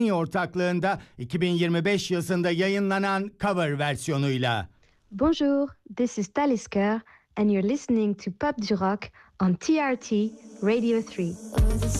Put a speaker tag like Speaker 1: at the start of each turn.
Speaker 1: ortaklığında 2025 yazında yayınlanan cover versiyonuyla.
Speaker 2: Bonjour, this is Talisker and you're listening to Pop du Rock on TRT Radio 3.